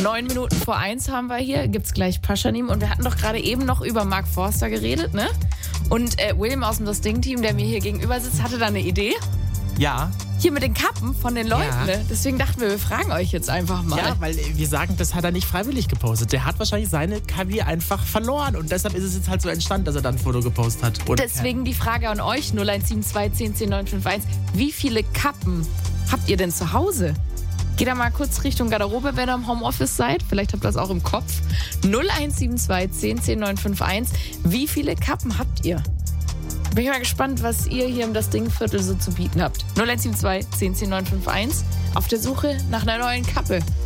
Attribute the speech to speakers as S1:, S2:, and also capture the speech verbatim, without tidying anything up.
S1: Neun Minuten vor eins haben wir hier, gibt's gleich Paschanim. Und wir hatten doch gerade eben noch über Mark Forster geredet, ne? Und äh, William aus dem Das Ding-Team, der mir hier gegenüber sitzt, hatte da eine Idee.
S2: Ja.
S1: Hier mit den Kappen von den Leuten,
S2: Ja.
S1: ne? Deswegen dachten wir, wir fragen euch jetzt einfach mal.
S2: Ja, weil wir sagen, das hat er nicht freiwillig gepostet. Der hat wahrscheinlich seine Kabi einfach verloren und deshalb ist es jetzt halt so entstanden, dass er dann ein Foto gepostet hat. Ohne
S1: Deswegen die Frage an euch, null eins sieben zwei zehn zehn neun fünf eins. Wie viele Kappen habt ihr denn zu Hause? Geht da mal kurz Richtung Garderobe, wenn ihr im Homeoffice seid. Vielleicht habt ihr das auch im Kopf. null eins sieben zwei zehn zehn neun fünf eins. Wie viele Kappen habt ihr? Bin ich mal gespannt, was ihr hier im Das Ding-Viertel so zu bieten habt. null eins sieben zwei zehn zehn neun fünf eins. Auf der Suche nach einer neuen Kappe.